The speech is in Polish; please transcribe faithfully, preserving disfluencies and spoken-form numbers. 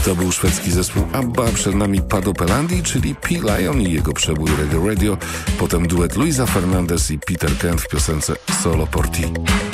To był szwedzki zespół ABBA, przed nami Pado Pelandi, czyli P. Lion i jego przebój Reggae Radio, potem duet Luisa Fernandez i Peter Kent w piosence Solo por ti.